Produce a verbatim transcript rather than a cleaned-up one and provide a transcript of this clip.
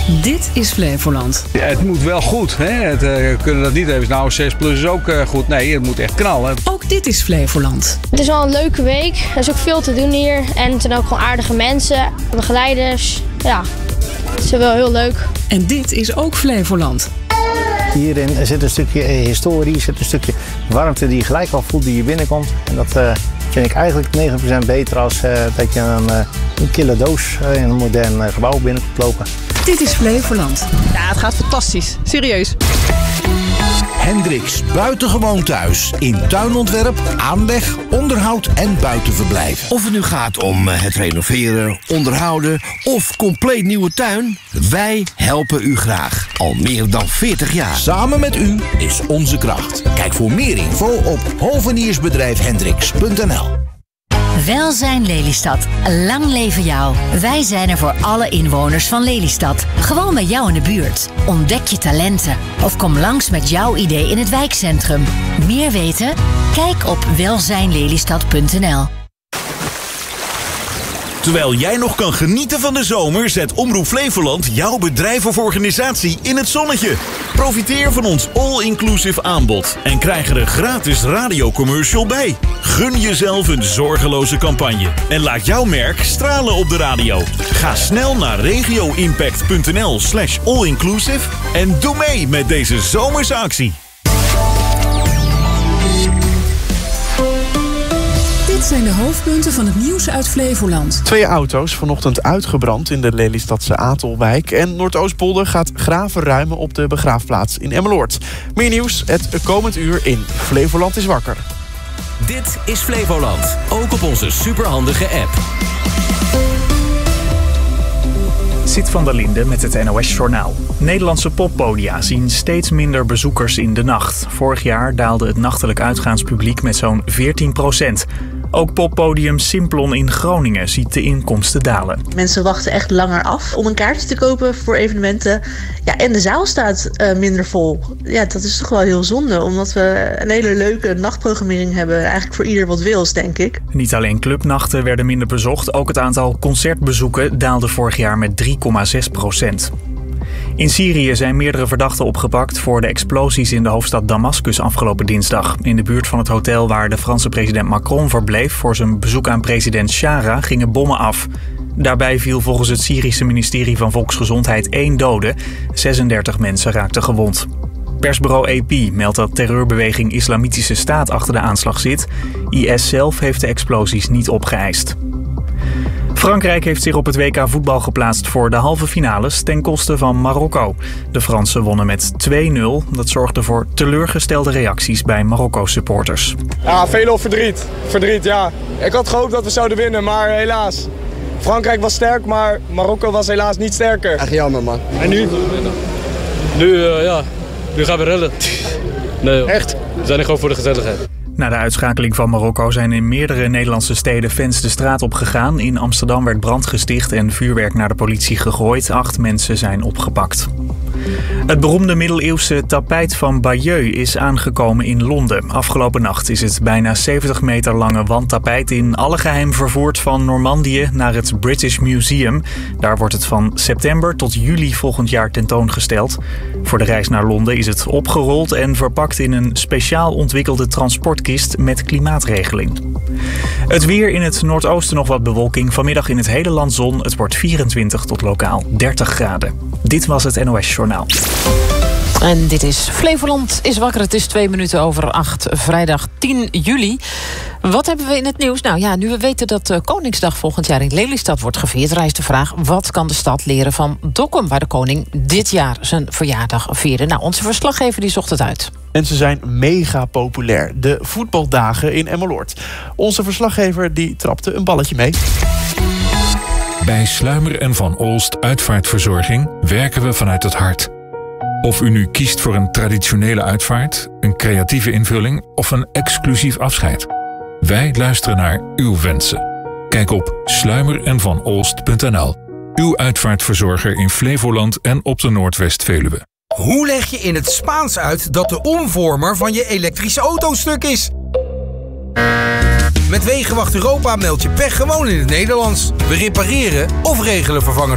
Dit is Flevoland. Ja, het moet wel goed. Hè? Het, uh, we kunnen dat niet even. Nou, zes plus is ook uh, goed. Nee, het moet echt knallen. Ook dit is Flevoland. Het is wel een leuke week. Er is ook veel te doen hier. En het zijn ook gewoon aardige mensen. Begeleiders. Ja, het is wel heel leuk. En dit is ook Flevoland. Hierin zit een stukje historie, zit een stukje warmte die je gelijk al voelt die je binnenkomt. En dat uh, vind ik eigenlijk negen procent beter als uh, dat je een, uh, een kille doos uh, in een modern uh, gebouw binnen kunt lopen. Dit is Flevoland. Ja, het gaat fantastisch. Serieus. Hendricks Buitengewoon Thuis. In tuinontwerp, aanleg, onderhoud en buitenverblijf. Of het nu gaat om het renoveren, onderhouden of compleet nieuwe tuin. Wij helpen u graag. Al meer dan veertig jaar. Samen met u is onze kracht. Kijk voor meer info op hoveniersbedrijf hendricks punt n l. Welzijn Lelystad. Lang leven jou. Wij zijn er voor alle inwoners van Lelystad. Gewoon bij jou in de buurt. Ontdek je talenten. Of kom langs met jouw idee in het wijkcentrum. Meer weten? Kijk op welzijn lelystad punt n l. Terwijl jij nog kan genieten van de zomer, zet Omroep Flevoland jouw bedrijf of organisatie in het zonnetje. Profiteer van ons all-inclusive aanbod en krijg er een gratis radiocommercial bij. Gun jezelf een zorgeloze campagne en laat jouw merk stralen op de radio. Ga snel naar regioimpact punt n l slash all-inclusive en doe mee met deze zomerse actie. Dit zijn de hoofdpunten van het nieuws uit Flevoland. Twee auto's vanochtend uitgebrand in de Lelystadse Atelwijk. En Noordoostpolder gaat graven ruimen op de begraafplaats in Emmeloord. Meer nieuws het komend uur in Flevoland is wakker. Dit is Flevoland, ook op onze superhandige app. Siet van der Linde met het N O S-journaal. Nederlandse poppodia zien steeds minder bezoekers in de nacht. Vorig jaar daalde het nachtelijk uitgaanspubliek met zo'n veertien procent. Ook poppodium Simplon in Groningen ziet de inkomsten dalen. Mensen wachten echt langer af om een kaartje te kopen voor evenementen. Ja, en de zaal staat uh, minder vol. Ja, dat is toch wel heel zonde, omdat we een hele leuke nachtprogrammering hebben. Eigenlijk voor ieder wat wils, denk ik. Niet alleen clubnachten werden minder bezocht, ook het aantal concertbezoeken daalde vorig jaar met drie komma zes procent. In Syrië zijn meerdere verdachten opgepakt voor de explosies in de hoofdstad Damascus afgelopen dinsdag. In de buurt van het hotel waar de Franse president Macron verbleef voor zijn bezoek aan president Chara gingen bommen af. Daarbij viel volgens het Syrische ministerie van Volksgezondheid één dode. zesendertig mensen raakten gewond. Persbureau A P meldt dat terreurbeweging Islamitische Staat achter de aanslag zit. I S zelf heeft de explosies niet opgeëist. Frankrijk heeft zich op het W K voetbal geplaatst voor de halve finales ten koste van Marokko. De Fransen wonnen met twee nul. Dat zorgde voor teleurgestelde reacties bij Marokko-supporters. Ja, veel verdriet. Verdriet, ja. Ik had gehoopt dat we zouden winnen, maar helaas. Frankrijk was sterk, maar Marokko was helaas niet sterker. Echt jammer, man. En nu? Nu, uh, ja, nu gaan we rellen. Nee, echt? We zijn er gewoon voor de gezelligheid. Na de uitschakeling van Marokko zijn in meerdere Nederlandse steden fans de straat op gegaan. In Amsterdam werd brand gesticht en vuurwerk naar de politie gegooid. Acht mensen zijn opgepakt. Het beroemde middeleeuwse tapijt van Bayeux is aangekomen in Londen. Afgelopen nacht is het bijna zeventig meter lange wandtapijt in alle geheim vervoerd van Normandië naar het British Museum. Daar wordt het van september tot juli volgend jaar tentoongesteld. Voor de reis naar Londen is het opgerold en verpakt in een speciaal ontwikkelde transportkist met klimaatregeling. Het weer: in het noordoosten nog wat bewolking. Vanmiddag in het hele land zon. Het wordt vierentwintig tot lokaal dertig graden. Dit was het N O S-journaal. En dit is Flevoland is wakker. Het is twee minuten over acht, vrijdag tien juli. Wat hebben we in het nieuws? Nou ja, nu we weten dat uh, Koningsdag volgend jaar in Lelystad wordt gevierd, rijst de vraag: wat kan de stad leren van Dokkum, waar de koning dit jaar zijn verjaardag vierde? Nou, onze verslaggever die zocht het uit. En ze zijn mega populair. De voetbaldagen in Emmeloord. Onze verslaggever die trapte een balletje mee. Bij Sluimer en Van Olst Uitvaartverzorging werken we vanuit het hart. Of u nu kiest voor een traditionele uitvaart, een creatieve invulling of een exclusief afscheid. Wij luisteren naar uw wensen. Kijk op sluimer en van olst punt n l. Uw uitvaartverzorger in Flevoland en op de Noordwest-Veluwe. Hoe leg je in het Spaans uit dat de omvormer van je elektrische auto stuk is? Met Wegenwacht Europa meld je pech gewoon in het Nederlands. We repareren of regelen vervangen